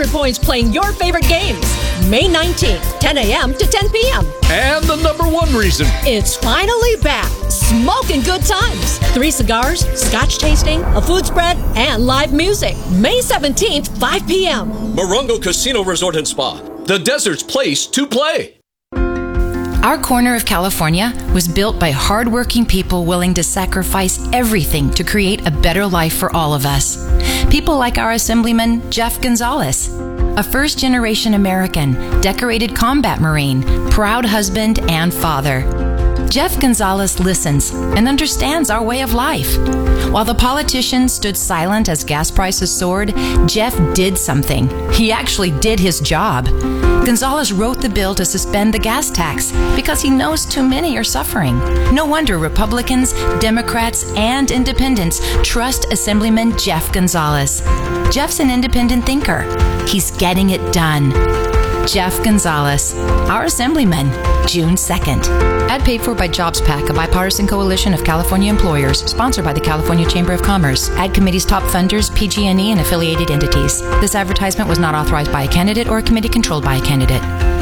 100 points playing your favorite games. May 19th, 10 a.m. to 10 p.m. And the number one reason. It's finally back. Smoking good times. 3 cigars, scotch tasting, a food spread, and live music. May 17th, 5 p.m. Morongo Casino Resort and Spa. The desert's place to play. Our corner of California was built by hardworking people willing to sacrifice everything to create a better life for all of us. People like our Assemblyman, Jeff Gonzalez, a first-generation American, decorated combat Marine, proud husband and father. Jeff Gonzalez listens and understands our way of life. While the politicians stood silent as gas prices soared, Jeff did something. He actually did his job. Gonzalez wrote the bill to suspend the gas tax because he knows too many are suffering. No wonder Republicans, Democrats, and independents trust Assemblyman Jeff Gonzalez. Jeff's an independent thinker. He's getting it done. Jeff Gonzalez, our Assemblyman, June 2nd. Ad paid for by JobsPAC, a bipartisan coalition of California employers, sponsored by the California Chamber of Commerce. Ad committee's top funders, PG&E, and affiliated entities. This advertisement was not authorized by a candidate or a committee controlled by a candidate.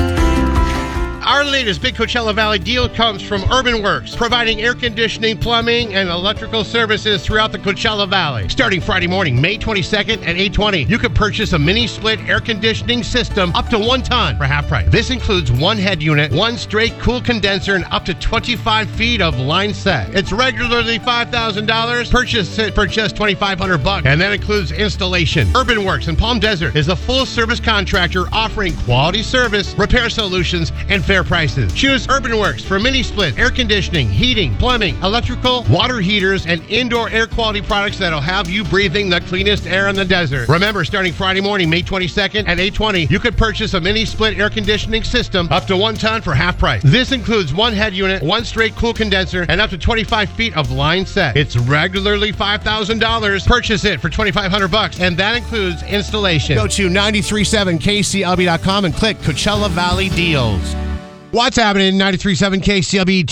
Our latest Big Coachella Valley deal comes from Urban Works, providing air conditioning, plumbing, and electrical services throughout the Coachella Valley. Starting Friday morning, May 22nd at 8:20, you can purchase a mini-split air conditioning system up to 1 ton for half price. This includes 1 head unit, 1 straight cool condenser, and up to 25 feet of line set. It's regularly $5,000. Purchase it for just $2,500, and that includes installation. Urban Works in Palm Desert is a full-service contractor offering quality service, repair solutions, and fair prices. Choose Urban Works for mini-split, air conditioning, heating, plumbing, electrical, water heaters, and indoor air quality products that'll have you breathing the cleanest air in the desert. Remember, starting Friday morning, May 22nd at 8:20, you could purchase a mini-split air conditioning system up to 1 ton for half price. This includes 1 head unit, 1 straight cool condenser, and up to 25 feet of line set. It's regularly $5,000. Purchase it for $2,500, and that includes installation. Go to 937kclb.com and click Coachella Valley Deals. What's happening? 93.7 KCLB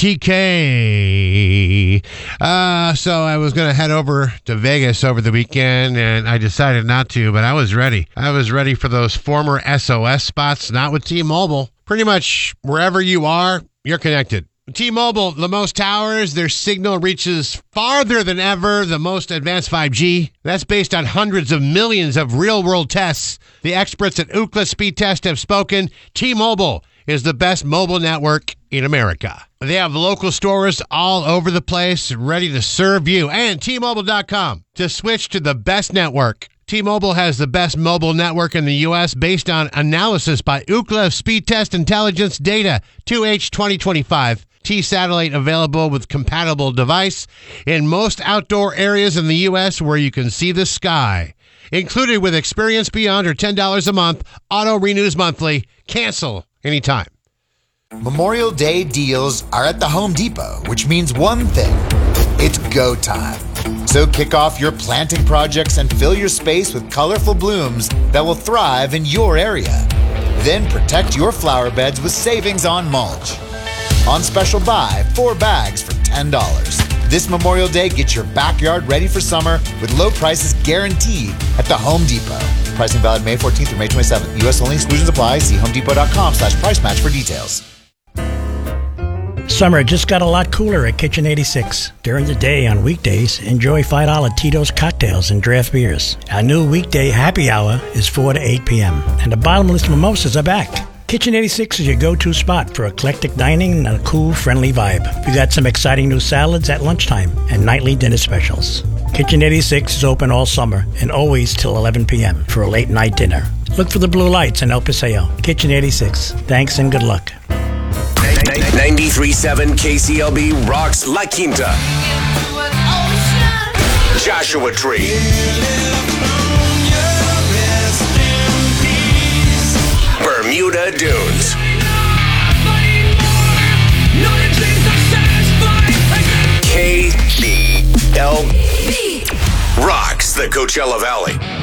TK. So I was going to head over to Vegas over the weekend, and I decided not to, but I was ready. I was ready for those former SOS spots, not with T-Mobile. Pretty much wherever you are, you're connected. T-Mobile, the most towers, their signal reaches farther than ever, the most advanced 5G. That's based on hundreds of millions of real-world tests. The experts at Ookla Speed Test have spoken. T-Mobile is the best mobile network in America. They have local stores all over the place ready to serve you. And T-Mobile.com to switch to the best network. T-Mobile has the best mobile network in the U.S. based on analysis by Ookla Speed Test Intelligence data 2H 2025. T-Satellite available with compatible device in most outdoor areas in the U.S. where you can see the sky. Included with Experience Beyond or $10 a month. Auto renews monthly. Cancel anytime. Memorial Day deals are at the Home Depot, which means one thing. It's go time. So kick off your planting projects and fill your space with colorful blooms that will thrive in your area. Then protect your flower beds with savings on mulch. On special buy, 4 bags for $10. This Memorial Day, get your backyard ready for summer with low prices guaranteed at the Home Depot. Pricing valid May 14th through May 27th. U.S. only. Exclusions apply. See homedepot.com/price match for details. Summer just got a lot cooler at Kitchen 86. During the day on weekdays, enjoy $5 Tito's cocktails and draft beers. Our new weekday happy hour is 4 to 8 p.m. And the bottomless mimosas are back. Kitchen 86 is your go-to spot for eclectic dining and a cool, friendly vibe. We got some exciting new salads at lunchtime and nightly dinner specials. Kitchen 86 is open all summer and always till 11 p.m. for a late night dinner. Look for the blue lights in El Paseo. Kitchen 86. Thanks and good luck. 93.7 KCLB rocks La Quinta. Joshua Tree. Bermuda Dunes. KCLB rocks the Coachella Valley.